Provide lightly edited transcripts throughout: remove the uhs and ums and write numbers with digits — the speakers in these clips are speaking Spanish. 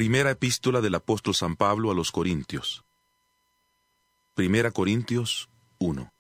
Primera epístola del apóstol San Pablo a los Corintios. Primera Corintios 1.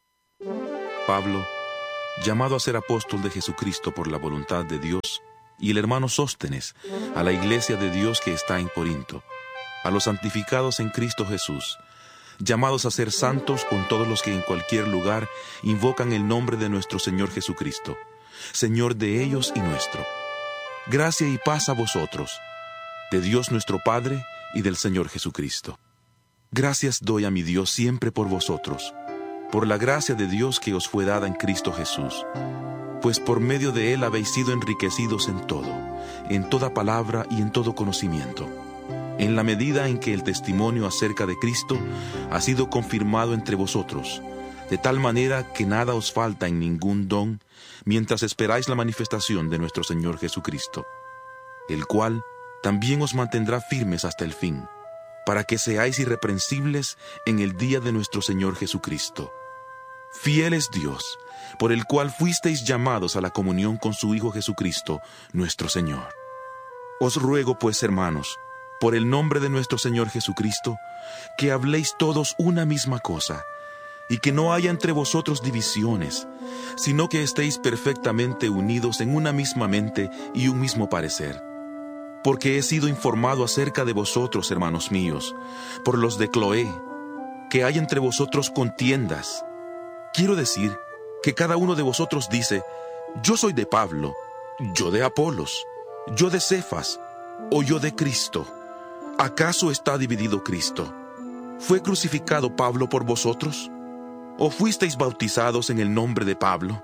Pablo, llamado a ser apóstol de Jesucristo por la voluntad de Dios, y el hermano Sóstenes, a la iglesia de Dios que está en Corinto, a los santificados en Cristo Jesús, llamados a ser santos con todos los que en cualquier lugar invocan el nombre de nuestro Señor Jesucristo, Señor de ellos y nuestro. Gracia y paz a vosotros, de Dios nuestro Padre y del Señor Jesucristo. Gracias doy a mi Dios siempre por vosotros, por la gracia de Dios que os fue dada en Cristo Jesús, pues por medio de Él habéis sido enriquecidos en todo, en toda palabra y en todo conocimiento, en la medida en que el testimonio acerca de Cristo ha sido confirmado entre vosotros, de tal manera que nada os falta en ningún don, mientras esperáis la manifestación de nuestro Señor Jesucristo, el cual también os mantendrá firmes hasta el fin, para que seáis irreprensibles en el día de nuestro Señor Jesucristo. Fiel es Dios, por el cual fuisteis llamados a la comunión con su Hijo Jesucristo, nuestro Señor. Os ruego, pues, hermanos, por el nombre de nuestro Señor Jesucristo, que habléis todos una misma cosa, y que no haya entre vosotros divisiones, sino que estéis perfectamente unidos en una misma mente y un mismo parecer. Porque he sido informado acerca de vosotros, hermanos míos, por los de Cloé, que hay entre vosotros contiendas. Quiero decir que cada uno de vosotros dice: yo soy de Pablo, yo de Apolos, yo de Cefas, o yo de Cristo. ¿Acaso está dividido Cristo? ¿Fue crucificado Pablo por vosotros? ¿O fuisteis bautizados en el nombre de Pablo?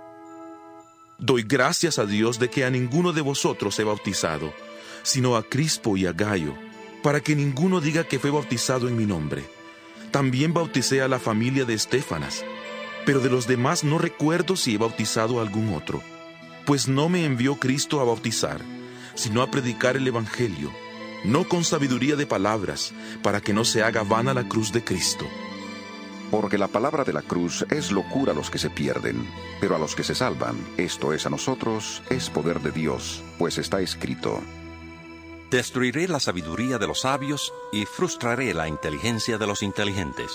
Doy gracias a Dios de que a ninguno de vosotros he bautizado, sino a Crispo y a Gayo, para que ninguno diga que fue bautizado en mi nombre. También bauticé a la familia de Estéfanas, pero de los demás no recuerdo si he bautizado a algún otro, pues no me envió Cristo a bautizar, sino a predicar el Evangelio, no con sabiduría de palabras, para que no se haga vana la cruz de Cristo. Porque la palabra de la cruz es locura a los que se pierden, pero a los que se salvan, esto es a nosotros, es poder de Dios, pues está escrito: destruiré la sabiduría de los sabios y frustraré la inteligencia de los inteligentes.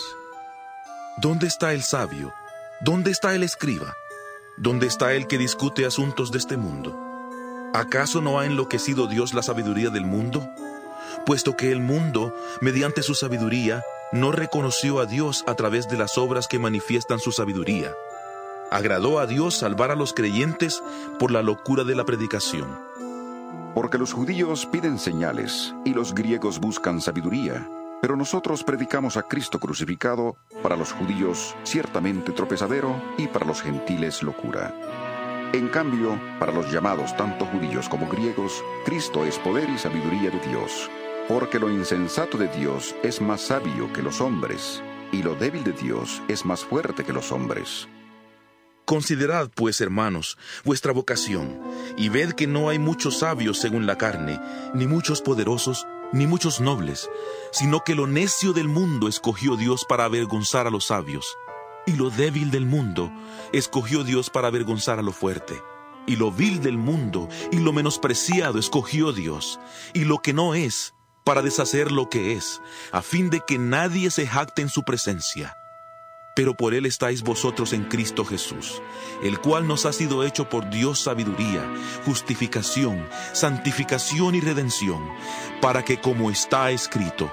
¿Dónde está el sabio? ¿Dónde está el escriba? ¿Dónde está el que discute asuntos de este mundo? ¿Acaso no ha enloquecido Dios la sabiduría del mundo? Puesto que el mundo, mediante su sabiduría, no reconoció a Dios a través de las obras que manifiestan su sabiduría. Agradó a Dios salvar a los creyentes por la locura de la predicación. Porque los judíos piden señales y los griegos buscan sabiduría, pero nosotros predicamos a Cristo crucificado, para los judíos ciertamente tropezadero y para los gentiles locura. En cambio, para los llamados tanto judíos como griegos, Cristo es poder y sabiduría de Dios, porque lo insensato de Dios es más sabio que los hombres, y lo débil de Dios es más fuerte que los hombres. Considerad, pues, hermanos, vuestra vocación, y ved que no hay muchos sabios según la carne, ni muchos poderosos, ni muchos nobles, sino que lo necio del mundo escogió Dios para avergonzar a los sabios, y lo débil del mundo escogió Dios para avergonzar a lo fuerte, y lo vil del mundo y lo menospreciado escogió Dios, y lo que no es, para deshacer lo que es, a fin de que nadie se jacte en su presencia. Pero por Él estáis vosotros en Cristo Jesús, el cual nos ha sido hecho por Dios sabiduría, justificación, santificación y redención, para que, como está escrito,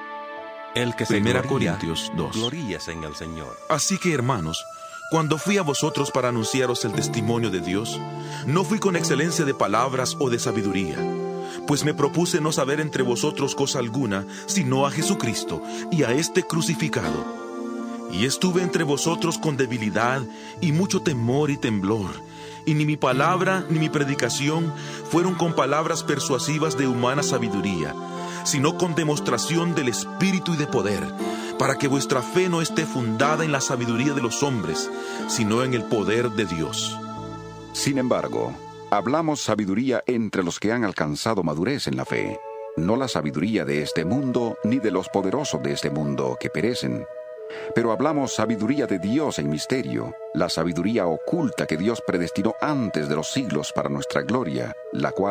el que se Primera gloría, Corintios 2. gloríese en el Señor. Así que, hermanos, cuando fui a vosotros para anunciaros el testimonio de Dios, no fui con excelencia de palabras o de sabiduría, pues me propuse no saber entre vosotros cosa alguna, sino a Jesucristo y a este crucificado. Y estuve entre vosotros con debilidad y mucho temor y temblor, y ni mi palabra ni mi predicación fueron con palabras persuasivas de humana sabiduría, sino con demostración del Espíritu y de poder, para que vuestra fe no esté fundada en la sabiduría de los hombres, sino en el poder de Dios. Sin embargo, hablamos sabiduría entre los que han alcanzado madurez en la fe, no la sabiduría de este mundo ni de los poderosos de este mundo que perecen. Pero hablamos sabiduría de Dios en misterio, la sabiduría oculta que Dios predestinó antes de los siglos para nuestra gloria, la cual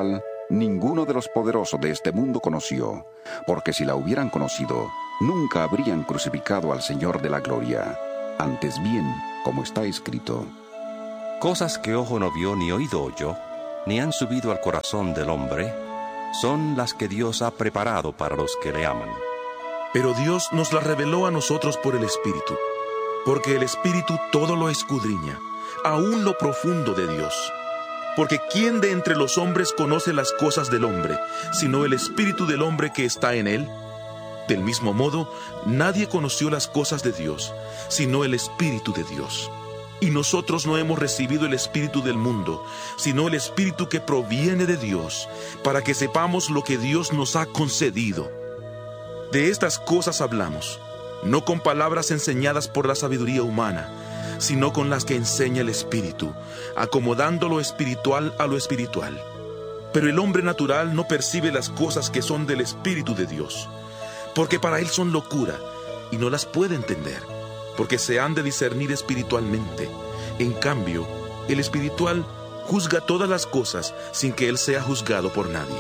ninguno de los poderosos de este mundo conoció, porque si la hubieran conocido, nunca habrían crucificado al Señor de la gloria. Antes bien, como está escrito: Cosas que ojo no vio ni oído oyó, ni han subido al corazón del hombre, son las que Dios ha preparado para los que le aman. Pero Dios nos las reveló a nosotros por el Espíritu, porque el Espíritu todo lo escudriña, aún lo profundo de Dios. Porque ¿quién de entre los hombres conoce las cosas del hombre, sino el Espíritu del hombre que está en él? Del mismo modo, nadie conoció las cosas de Dios, sino el Espíritu de Dios. Y nosotros no hemos recibido el Espíritu del mundo, sino el Espíritu que proviene de Dios, para que sepamos lo que Dios nos ha concedido. De estas cosas hablamos, no con palabras enseñadas por la sabiduría humana, sino con las que enseña el Espíritu, acomodando lo espiritual a lo espiritual. Pero el hombre natural no percibe las cosas que son del Espíritu de Dios, porque para él son locura, y no las puede entender, porque se han de discernir espiritualmente. En cambio, el espiritual juzga todas las cosas sin que él sea juzgado por nadie.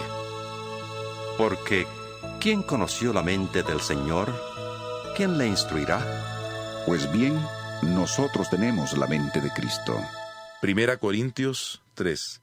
Porque, ¿quién conoció la mente del Señor? ¿Quién le instruirá? Pues bien, nosotros tenemos la mente de Cristo. 1 Corintios 3.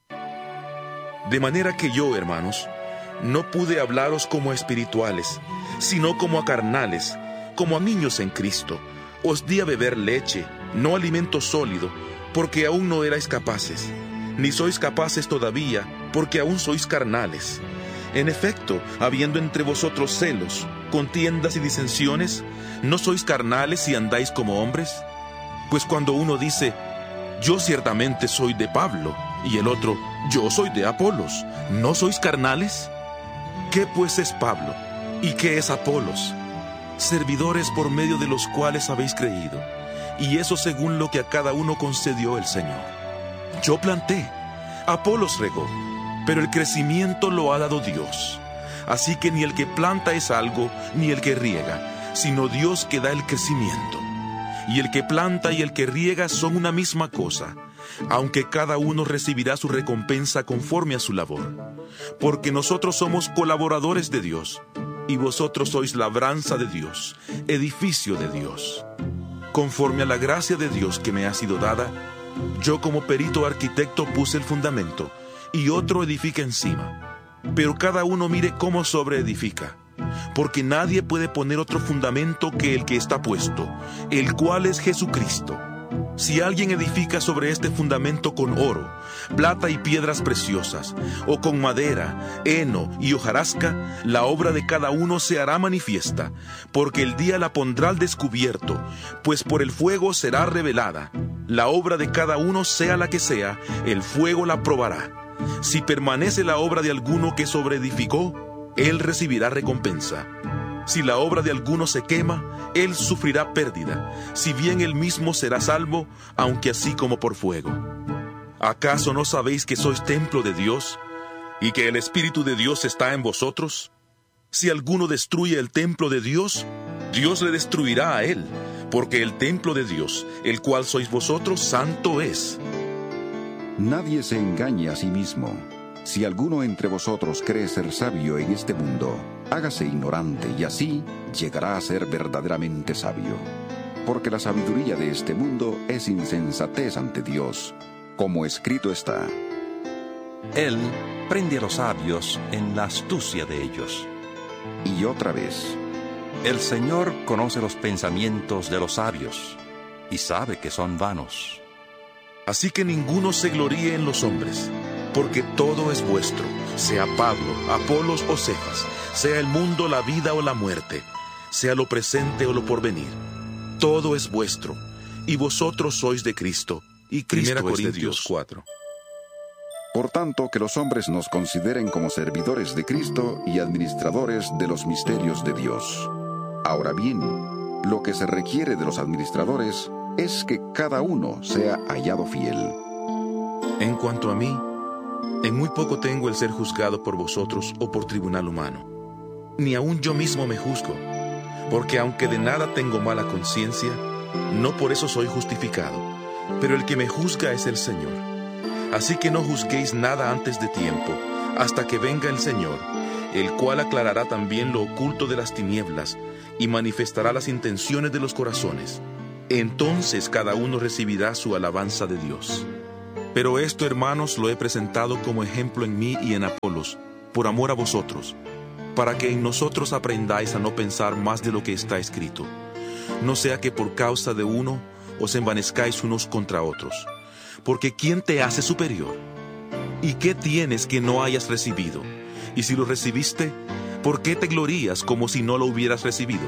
De manera que yo, hermanos, no pude hablaros como a espirituales, sino como a carnales, como a niños en Cristo. Os di a beber leche, no alimento sólido, porque aún no erais capaces, ni sois capaces todavía, porque aún sois carnales. En efecto, habiendo entre vosotros celos, contiendas y disensiones, ¿no sois carnales y andáis como hombres? Pues cuando uno dice, yo ciertamente soy de Pablo, y el otro, yo soy de Apolos, ¿no sois carnales? ¿Qué pues es Pablo? ¿Y qué es Apolos? Servidores por medio de los cuales habéis creído, y eso según lo que a cada uno concedió el Señor. Yo planté, Apolos regó, pero el crecimiento lo ha dado Dios. Así que ni el que planta es algo, ni el que riega, sino Dios que da el crecimiento. Y el que planta y el que riega son una misma cosa, aunque cada uno recibirá su recompensa conforme a su labor. Porque nosotros somos colaboradores de Dios, y vosotros sois labranza de Dios, edificio de Dios. Conforme a la gracia de Dios que me ha sido dada, yo como perito arquitecto puse el fundamento, y otro edifica encima. Pero cada uno mire cómo sobreedifica, porque nadie puede poner otro fundamento que el que está puesto, el cual es Jesucristo. Si alguien edifica sobre este fundamento con oro, plata y piedras preciosas, o con madera, heno y hojarasca, la obra de cada uno se hará manifiesta, porque el día la pondrá al descubierto, pues por el fuego será revelada. La obra de cada uno, sea la que sea, el fuego la probará. Si permanece la obra de alguno que sobreedificó, él recibirá recompensa. Si la obra de alguno se quema, él sufrirá pérdida, si bien él mismo será salvo, aunque así como por fuego. ¿Acaso no sabéis que sois templo de Dios, y que el Espíritu de Dios está en vosotros? Si alguno destruye el templo de Dios, Dios le destruirá a él, porque el templo de Dios, el cual sois vosotros, santo es. Nadie se engañe a sí mismo. Si alguno entre vosotros cree ser sabio en este mundo, hágase ignorante y así llegará a ser verdaderamente sabio. Porque la sabiduría de este mundo es insensatez ante Dios, como escrito está: Él prende a los sabios en la astucia de ellos. Y otra vez: El Señor conoce los pensamientos de los sabios y sabe que son vanos. Así que ninguno se gloríe en los hombres, porque todo es vuestro, sea Pablo, Apolos o Cefas, sea el mundo, la vida o la muerte, sea lo presente o lo porvenir. Todo es vuestro, y vosotros sois de Cristo, y Cristo es de Dios. 4. Por tanto, que los hombres nos consideren como servidores de Cristo y administradores de los misterios de Dios. Ahora bien, lo que se requiere de los administradores es que cada uno sea hallado fiel. En cuanto a mí, en muy poco tengo el ser juzgado por vosotros o por tribunal humano. Ni aun yo mismo me juzgo, porque aunque de nada tengo mala conciencia, no por eso soy justificado, pero el que me juzga es el Señor. Así que no juzguéis nada antes de tiempo, hasta que venga el Señor, el cual aclarará también lo oculto de las tinieblas y manifestará las intenciones de los corazones. Entonces cada uno recibirá su alabanza de Dios. Pero esto, hermanos, lo he presentado como ejemplo en mí y en Apolos, por amor a vosotros, para que en nosotros aprendáis a no pensar más de lo que está escrito, no sea que por causa de uno os envanezcáis unos contra otros. Porque ¿quién te hace superior? ¿Y qué tienes que no hayas recibido? Y si lo recibiste, ¿por qué te glorías como si no lo hubieras recibido?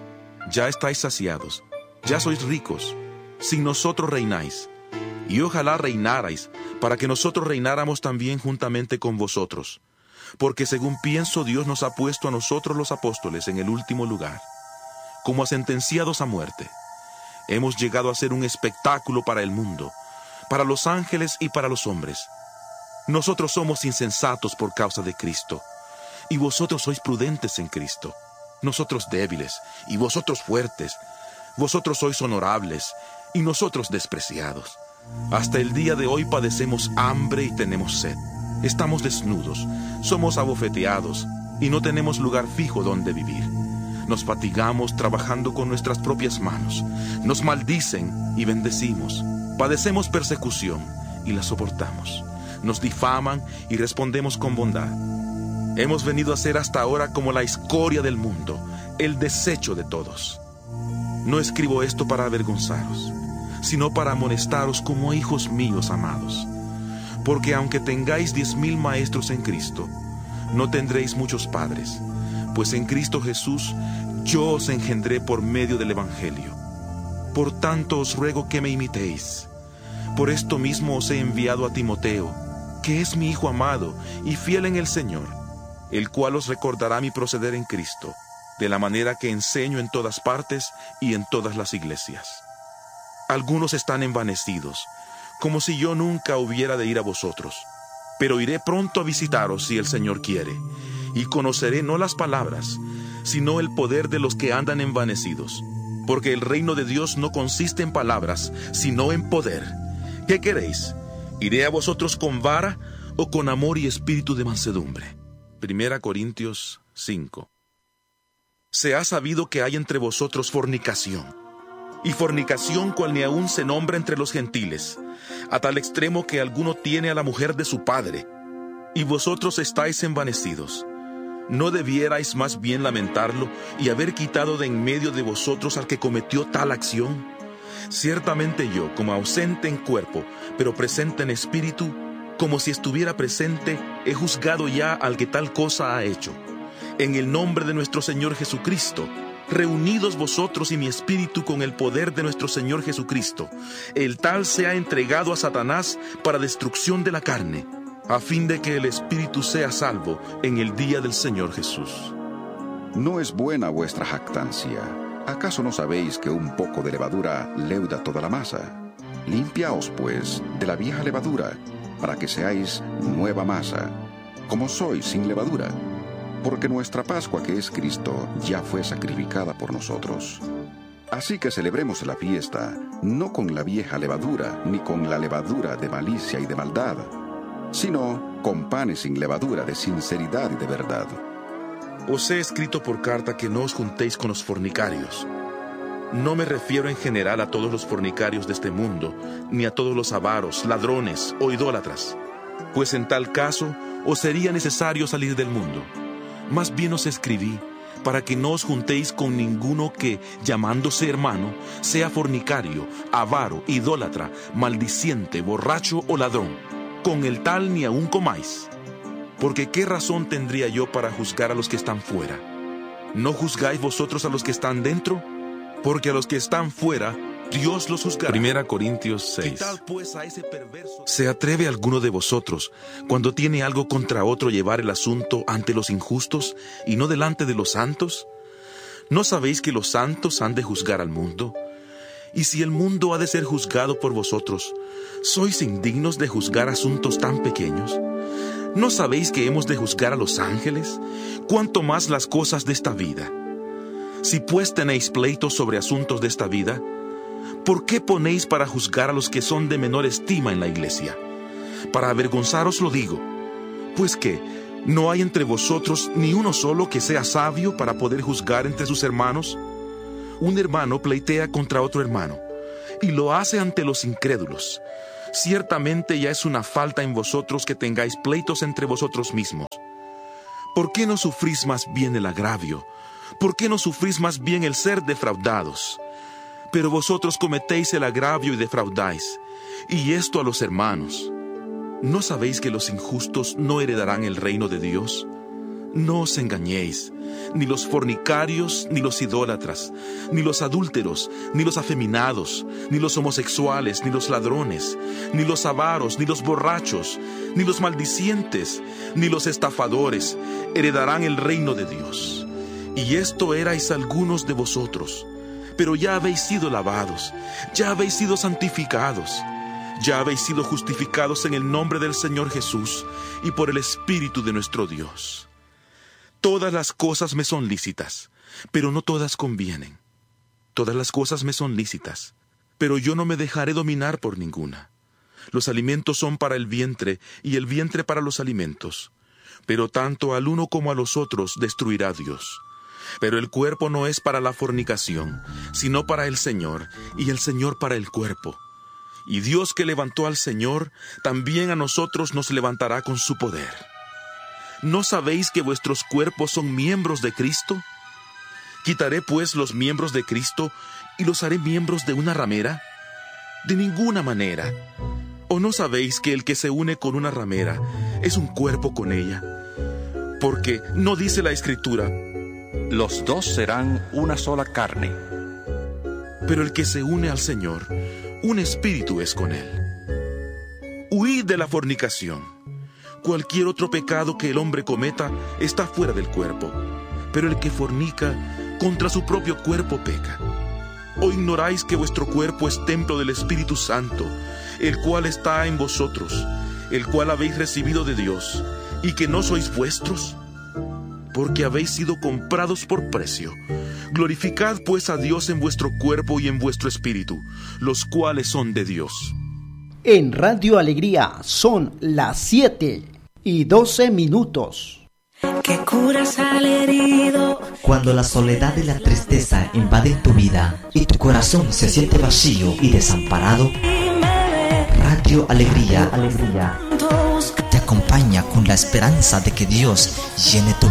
Ya estáis saciados, ya sois ricos, sin nosotros reináis. Y ojalá reinarais, para que nosotros reináramos también juntamente con vosotros. Porque según pienso, Dios nos ha puesto a nosotros los apóstoles en el último lugar, como a sentenciados a muerte. Hemos llegado a ser un espectáculo para el mundo, para los ángeles y para los hombres. Nosotros somos insensatos por causa de Cristo, y vosotros sois prudentes en Cristo. Nosotros débiles, y vosotros fuertes. Vosotros sois honorables, y nosotros despreciados. Hasta el día de hoy padecemos hambre y tenemos sed. Estamos desnudos, somos abofeteados, y no tenemos lugar fijo donde vivir. Nos fatigamos trabajando con nuestras propias manos. Nos maldicen y bendecimos. Padecemos persecución y la soportamos. Nos difaman y respondemos con bondad. Hemos venido a ser hasta ahora como la escoria del mundo, el desecho de todos. No escribo esto para avergonzaros, sino para amonestaros como hijos míos amados. Porque aunque tengáis 10,000 maestros en Cristo, no tendréis muchos padres, pues en Cristo Jesús yo os engendré por medio del Evangelio. Por tanto os ruego que me imitéis. Por esto mismo os he enviado a Timoteo, que es mi hijo amado y fiel en el Señor, el cual os recordará mi proceder en Cristo, de la manera que enseño en todas partes y en todas las iglesias. Algunos están envanecidos, como si yo nunca hubiera de ir a vosotros. Pero iré pronto a visitaros si el Señor quiere, y conoceré no las palabras, sino el poder de los que andan envanecidos. Porque el reino de Dios no consiste en palabras, sino en poder. ¿Qué queréis? ¿Iré a vosotros con vara o con amor y espíritu de mansedumbre? 1 Corintios 5. Se ha sabido que hay entre vosotros fornicación, y fornicación cual ni aun se nombra entre los gentiles, a tal extremo que alguno tiene a la mujer de su padre, y vosotros estáis envanecidos. ¿No debierais más bien lamentarlo y haber quitado de en medio de vosotros al que cometió tal acción? Ciertamente yo, como ausente en cuerpo, pero presente en espíritu, como si estuviera presente, he juzgado ya al que tal cosa ha hecho. En el nombre de nuestro Señor Jesucristo, reunidos vosotros y mi espíritu con el poder de nuestro Señor Jesucristo, el tal sea entregado a Satanás para destrucción de la carne, a fin de que el espíritu sea salvo en el día del Señor Jesús. No es buena vuestra jactancia. ¿Acaso no sabéis que un poco de levadura leuda toda la masa? Limpiaos, pues, de la vieja levadura, para que seáis nueva masa, como sois sin levadura. Porque nuestra Pascua, que es Cristo, ya fue sacrificada por nosotros. Así que celebremos la fiesta, no con la vieja levadura, ni con la levadura de malicia y de maldad, sino con panes sin levadura de sinceridad y de verdad. Os he escrito por carta que no os juntéis con los fornicarios. No me refiero en general a todos los fornicarios de este mundo, ni a todos los avaros, ladrones o idólatras, pues en tal caso os sería necesario salir del mundo. Más bien os escribí para que no os juntéis con ninguno que, llamándose hermano, sea fornicario, avaro, idólatra, maldiciente, borracho o ladrón. Con el tal ni aun comáis. Porque ¿qué razón tendría yo para juzgar a los que están fuera? ¿No juzgáis vosotros a los que están dentro? Porque a los que están fuera, Dios los juzgará. 1 Corintios 6. ¿Qué tal pues a ese perverso? ¿Se atreve alguno de vosotros, cuando tiene algo contra otro, llevar el asunto ante los injustos y no delante de los santos? ¿No sabéis que los santos han de juzgar al mundo? Y si el mundo ha de ser juzgado por vosotros, ¿sois indignos de juzgar asuntos tan pequeños? ¿No sabéis que hemos de juzgar a los ángeles? ¿Cuánto más las cosas de esta vida? Si pues tenéis pleitos sobre asuntos de esta vida, ¿por qué ponéis para juzgar a los que son de menor estima en la iglesia? Para avergonzaros lo digo, Pues qué, ¿no hay entre vosotros ni uno solo que sea sabio para poder juzgar entre sus hermanos? Un hermano pleitea contra otro hermano, y lo hace ante los incrédulos. Ciertamente ya es una falta en vosotros que tengáis pleitos entre vosotros mismos. ¿Por qué no sufrís más bien el agravio? ¿Por qué no sufrís más bien el ser defraudados? Pero vosotros cometéis el agravio y defraudáis, y esto a los hermanos. ¿No sabéis que los injustos no heredarán el reino de Dios? No os engañéis, ni los fornicarios, ni los idólatras, ni los adúlteros, ni los afeminados, ni los homosexuales, ni los ladrones, ni los avaros, ni los borrachos, ni los maldicientes, ni los estafadores heredarán el reino de Dios. Y esto erais algunos de vosotros, pero ya habéis sido lavados, ya habéis sido santificados, ya habéis sido justificados en el nombre del Señor Jesús y por el Espíritu de nuestro Dios. Todas las cosas me son lícitas, pero no todas convienen. Todas las cosas me son lícitas, pero yo no me dejaré dominar por ninguna. Los alimentos son para el vientre, y el vientre para los alimentos. Pero tanto al uno como a los otros destruirá Dios. Pero el cuerpo no es para la fornicación, sino para el Señor, y el Señor para el cuerpo. Y Dios que levantó al Señor, también a nosotros nos levantará con su poder. ¿No sabéis que vuestros cuerpos son miembros de Cristo? ¿Quitaré pues los miembros de Cristo y los haré miembros de una ramera? De ninguna manera. ¿O no sabéis que el que se une con una ramera es un cuerpo con ella? Porque ¿no dice la Escritura: los dos serán una sola carne? Pero el que se une al Señor, un espíritu es con él. Huid de la fornicación. Cualquier otro pecado que el hombre cometa está fuera del cuerpo, pero el que fornica contra su propio cuerpo peca. ¿O ignoráis que vuestro cuerpo es templo del Espíritu Santo, el cual está en vosotros, el cual habéis recibido de Dios, y que no sois vuestros? Porque habéis sido comprados por precio. Glorificad pues a Dios en vuestro cuerpo y en vuestro espíritu, los cuales son de Dios. En Radio Alegría son las 7:12. Que curas al herido. Cuando la soledad y la tristeza invaden tu vida y tu corazón se siente vacío y desamparado, Radio Alegría te acompaña con la esperanza de que Dios llene tu